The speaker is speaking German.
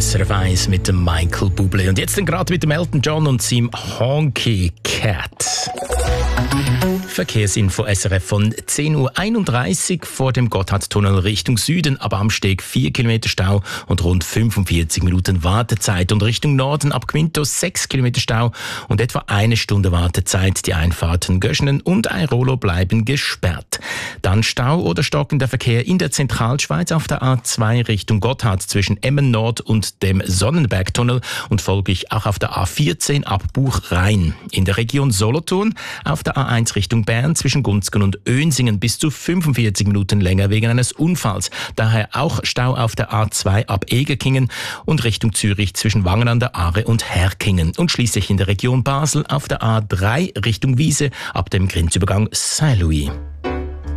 SRF 1 mit dem Michael Bublé. Und jetzt gerade mit dem Elton John und seinem Honky Cat. Verkehrsinfo SRF von 10.31 Uhr vor dem Gotthardtunnel Richtung Süden, ab Amsteg 4 Kilometer Stau und rund 45 Minuten Wartezeit. Und Richtung Norden ab Quintos 6 Kilometer Stau und etwa 1 Stunde Wartezeit. Die Einfahrten Göschenen und Airolo bleiben gesperrt. Dann Stau oder stockender Verkehr in der Zentralschweiz auf der A2 Richtung Gotthard zwischen Emmen Nord und dem Sonnenbergtunnel und folglich auch auf der A14 ab Buchrhein. In der Region Solothurn auf der A1 Richtung Bern zwischen Gunzgen und Önsingen bis zu 45 Minuten länger wegen eines Unfalls. Daher auch Stau auf der A2 ab Egerkingen und Richtung Zürich zwischen Wangen an der Aare und Herkingen. Und schließlich in der Region Basel auf der A3 Richtung Wiese ab dem Grenzübergang Saint-Louis.